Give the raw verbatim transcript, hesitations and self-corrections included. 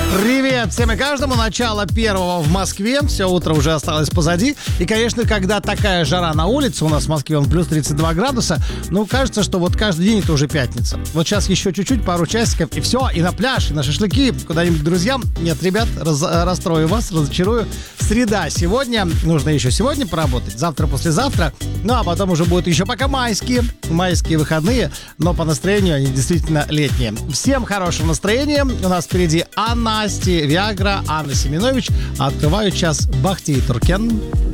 Привет всем и каждому. Начало первого в Москве. Все утро уже осталось позади. И, конечно, когда такая жара на улице, у нас в Москве он плюс тридцать два градуса, ну, кажется, что вот каждый день это уже пятница. Вот сейчас еще чуть-чуть, пару часиков, и все, и на пляж, и на шашлыки, куда-нибудь к друзьям. Нет, ребят, раз, расстрою вас, разочарую. Среда сегодня. Нужно еще сегодня поработать. Завтра, послезавтра. Ну, а потом уже будут еще пока майские. Майские выходные. Но по настроению они действительно летние. Всем хорошего настроения. У нас впереди Анна Асти, Виагра, Анна Семенович. Открывают час Бахти и Туркен.